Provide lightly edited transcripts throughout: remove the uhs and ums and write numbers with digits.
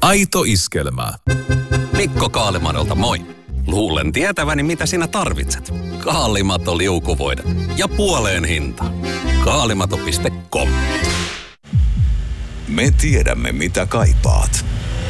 Aito iskelmä. Mikko Kaalimadolta moi. Luulen tietäväni mitä sinä tarvitset. Kaalimato liukuvoide ja puoleen hinta. Kaalimato.com. Me tiedämme mitä kaipaat.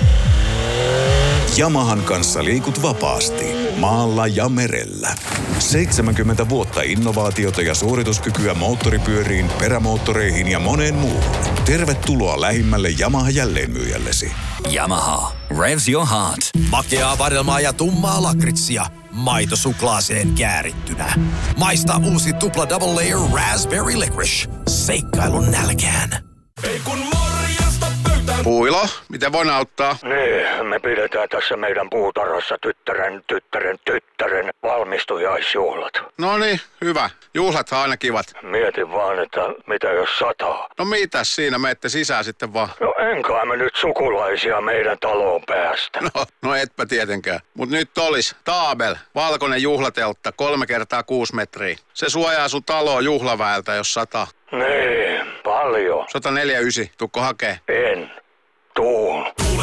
Yamahan kanssa liikut vapaasti, maalla ja merellä. 70 vuotta innovaatiota ja suorituskykyä moottoripyöriin, perämoottoreihin ja moneen muuhun. Tervetuloa lähimmälle Yamaha jälleenmyyjällesi. Yamaha. Revs your heart. Makeaa vadelmaa ja tummaa lakritsia. Maito suklaaseen käärittynä. Maista uusi tupla double layer raspberry licorice. Seikkailun nälkään. Ei kun morjesta pöytään. Puilo, miten voin auttaa? Niin, me pidetään tässä meidän puutarhassa tyttären valmistujaisjuhlat. No niin, hyvä. Juhlathan aina kivat. Mietin vaan, että mitä jos sataa. No mitäs siinä, menette sisään sitten vaan. No enkä me nyt sukulaisia meidän taloon päästä. No etpä tietenkään. Mut nyt olis Taabel, valkoinen juhlateltta, 3x6 metriä. Se suojaa sun taloa juhlaväeltä, jos sataa. Niin, paljon. 149, tukko hakee? En. Tuun.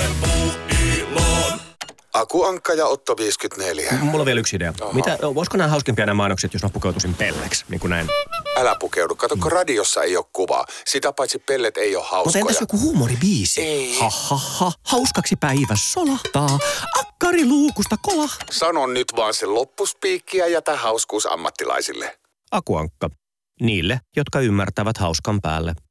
Aku Ankka ja Otto 54. Mulla on vielä yksi idea. Voisiko nämä hauskempia nämä mainokset, jos mä pukeutuisin pelleksi, niin kuin näin? Älä pukeudu. Kato, kun radiossa ei ole kuvaa. Sitä paitsi pellet ei ole hauskoja. Mutta entäs joku huumoribiisi? Ei. Ha. Hauskaksi päivä solahtaa. Akkari luukusta kolahtaa. Sano nyt vaan se loppuspiikki ja jätä hauskuus ammattilaisille. Aku Ankka. Niille, jotka ymmärtävät hauskan päälle.